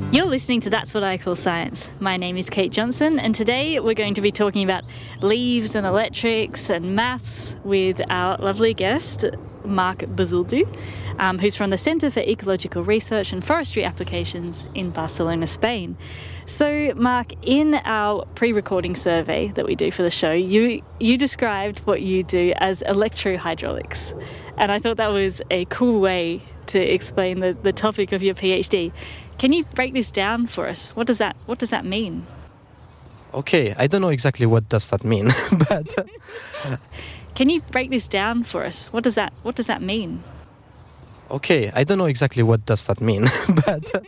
You're listening to That's What I Call Science. My name is Kate Johnson, and today we're going to be talking about leaves and electrics and maths with our lovely guest, Marc Bazaldú, who's from the Centre for Ecological Research and Forestry Applications in Barcelona, Spain. So, Marc, in our pre-recording survey that we do for the show, you described what you do as electrohydraulics, and I thought that was a cool way to explain the topic of your PhD. Can you break this down for us? What does that mean? Okay, I don't know exactly what does that mean, but can you break this down for us? What does that mean? Okay, I don't know exactly what does that mean, but